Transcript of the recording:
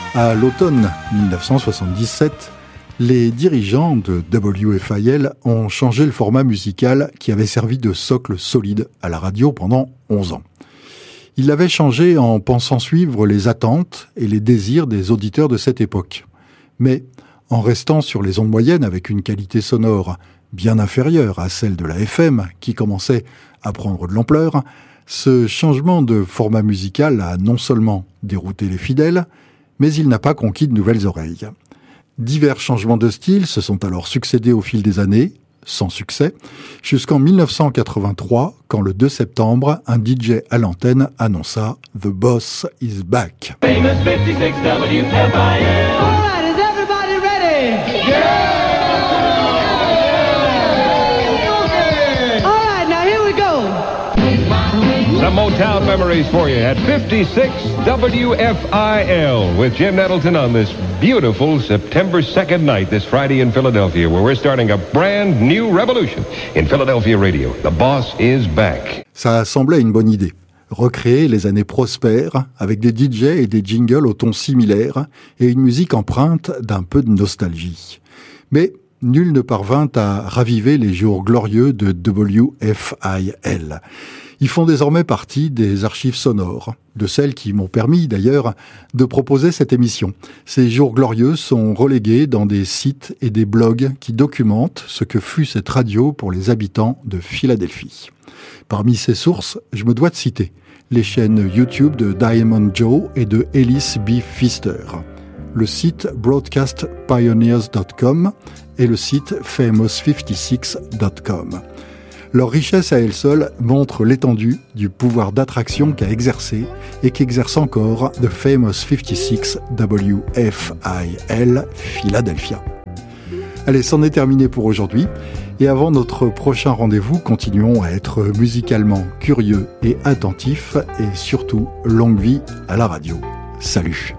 À l'automne 1977, les dirigeants de WFIL ont changé le format musical qui avait servi de socle solide à la radio pendant 11 ans. Ils l'avaient changé en pensant suivre les attentes et les désirs des auditeurs de cette époque. Mais en restant sur les ondes moyennes avec une qualité sonore bien inférieure à celle de la FM qui commençait à prendre de l'ampleur, ce changement de format musical a non seulement dérouté les fidèles, mais il n'a pas conquis de nouvelles oreilles. Divers changements de style se sont alors succédés au fil des années, sans succès, jusqu'en 1983, quand le 2 septembre, un DJ à l'antenne annonça « The Boss is back ». Famous 56 WFIL. All right, is everybody ready? Yeah! All right, now here we go. Some Motown memories for you at 56 WFIL with Jim Nettleton on this beautiful September 2nd night this Friday in Philadelphia, where we're starting a brand new revolution in Philadelphia radio. The Boss is back. Ça semblait une bonne idée. Recréer les années prospères avec des DJ et des jingles au ton similaire et une musique empreinte d'un peu de nostalgie. Mais nul ne parvint à raviver les jours glorieux de WFIL. Ils font désormais partie des archives sonores, de celles qui m'ont permis d'ailleurs de proposer cette émission. Ces jours glorieux sont relégués dans des sites et des blogs qui documentent ce que fut cette radio pour les habitants de Philadelphie. Parmi ces sources, je me dois de citer les chaînes YouTube de Diamond Joe et de Ellis B. Pfister, le site broadcastpioneers.com et le site famous56.com. Leur richesse à elle seule montre l'étendue du pouvoir d'attraction qu'a exercé et qu'exerce encore The Famous 56 WFIL Philadelphia. Allez, c'en est terminé pour aujourd'hui. Et avant notre prochain rendez-vous, continuons à être musicalement curieux et attentifs et surtout longue vie à la radio. Salut!